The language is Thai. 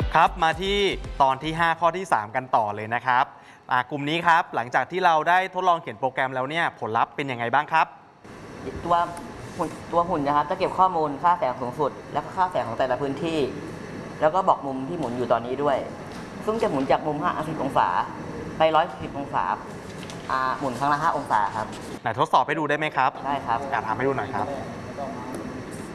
ครับมาที่ตอนที่ 5 ข้อที่ 3 กันต่อเลยนะครับกลุ่มนี้ครับหลังจากที่เราได้ทดลองเขียนโปรแกรมแล้วเนี่ยผลลัพธ์เป็นยังไงบ้างครับตัวหุ่นนะครับจะเก็บข้อมูลค่าแสงสูงสุดและค่าแสงของแต่ละพื้นที่แล้วก็บอกมุมที่หมุนอยู่ตอนนี้ด้วยซึ่งจะหมุนจากมุม50 องศาไป140 องศาหมุนครั้งละ5 องศาครับไหนทดสอบให้ดูได้ไหมครับได้ครับทำให้ดูหน่อยครับ